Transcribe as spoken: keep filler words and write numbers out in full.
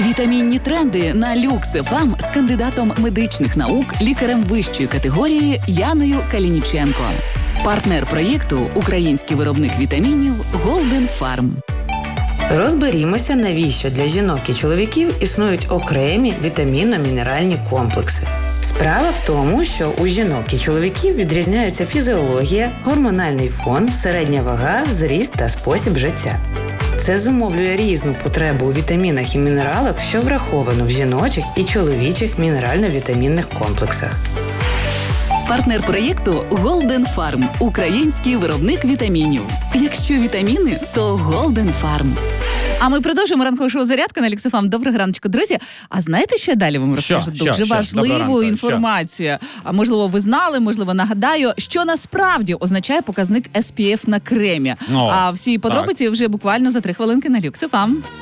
Вітамінні тренди на Люкс еф ем з кандидатом медичних наук, лікарем вищої категорії Яною Калініченко. Партнер проєкту – український виробник вітамінів Голден Фарм. Розберімося, навіщо для жінок і чоловіків існують окремі вітамінно-мінеральні комплекси. Справа в тому, що у жінок і чоловіків відрізняються фізіологія, гормональний фон, середня вага, зріст та спосіб життя. Це зумовлює різну потребу у вітамінах і мінералах, що враховано в жіночих і чоловічих мінерально-вітамінних комплексах. Партнер проєкту Голден Фарм – український виробник вітамінів. Якщо вітаміни, то Голден Фарм. А ми продовжуємо ранкове шоу «Зарядка» на Люкс еф ем. Доброго раночку, друзі. А знаєте, що я далі вам розкажу? Що? Дуже Що? важливу Ранку. інформацію. А можливо, ви знали, можливо, нагадаю, що насправді означає показник ес пі еф на кремі. О, а всі подробиці вже буквально за три хвилинки на Люкс еф ем.